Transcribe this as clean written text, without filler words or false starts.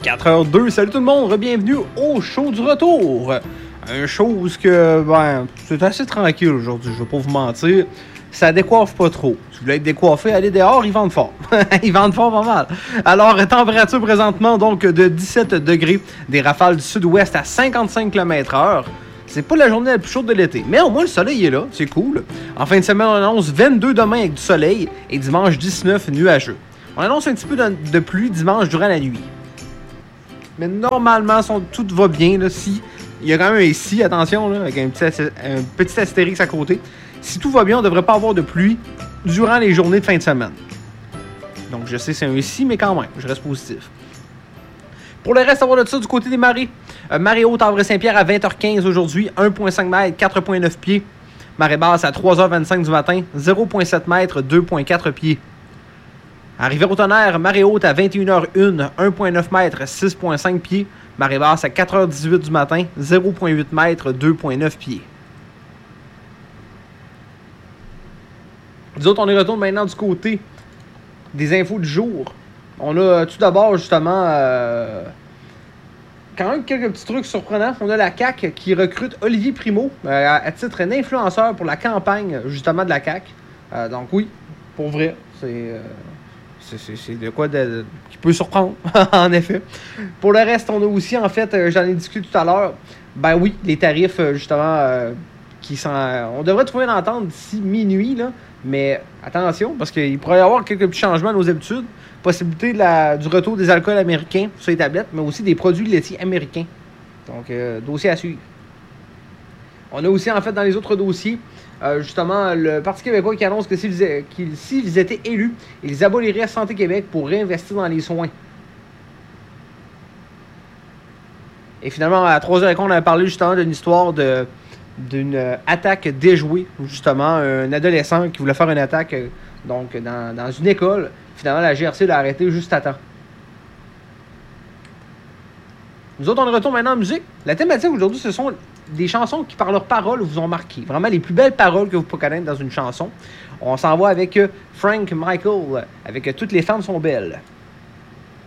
4h02, salut tout le monde, bienvenue au show du retour. Un chose que, c'est assez tranquille aujourd'hui, je vais pas vous mentir. Ça décoiffe pas trop. Si vous voulez être décoiffé, allez dehors, ils vendent fort. Ils vendent fort pas mal. Alors, température présentement, donc, de 17 degrés, des rafales du sud-ouest à 55 km/h. C'est pas la journée la plus chaude de l'été, mais au moins le soleil est là, c'est cool. En fin de semaine, on annonce 22 demain avec du soleil et dimanche 19 nuageux. On annonce un petit peu de pluie dimanche durant la nuit. Mais normalement, tout va bien. Là, si il y a quand même un si, attention, là, avec un petit astérix à côté. Si tout va bien, on ne devrait pas avoir de pluie durant les journées de fin de semaine. Donc je sais c'est un si, mais quand même, je reste positif. Pour le reste, on va de ça du côté des marées. Marée haute à Saint-Pierre à 20h15 aujourd'hui, 1,5 m, 4,9 pieds. Marée basse à 3h25 du matin, 0,7 m, 2,4 pieds. À Rivière-au-Tonnerre, marée haute à 21h01, 1,9 m, 6,5 pieds. Marée basse à 4h18 du matin, 0,8 m, 2,9 pieds. Nous autres, on y retourne maintenant du côté des infos du jour. On a tout d'abord, justement, quand même quelques petits trucs surprenants. On a la CAQ qui recrute Olivier Primo à titre d'influenceur pour la campagne, justement, de la CAQ. Donc oui, pour vrai, c'est de quoi qui peut surprendre, en effet. Pour le reste, on a aussi, en fait, j'en ai discuté tout à l'heure, oui, les tarifs, justement, on devrait trouver une entente d'ici minuit, là, mais attention, parce qu'il pourrait y avoir quelques petits changements à nos habitudes. Possibilité du retour des alcools américains sur les tablettes, mais aussi des produits laitiers américains. Donc, dossier à suivre. On a aussi, en fait, dans les autres dossiers, justement, le Parti québécois qui annonce que s'ils étaient élus, ils aboliraient Santé Québec pour réinvestir dans les soins. Et finalement, à 3h15, on avait parlé justement d'une histoire d'une attaque déjouée. Justement, un adolescent qui voulait faire une attaque donc dans une école. Finalement, la GRC l'a arrêté juste à temps. Nous autres, on retourne maintenant en musique. La thématique aujourd'hui, ce sont des chansons qui, par leurs paroles, vous ont marqué. Vraiment, les plus belles paroles que vous pouvez connaître dans une chanson. On s'en va avec Frank Michael, avec Toutes les femmes sont belles.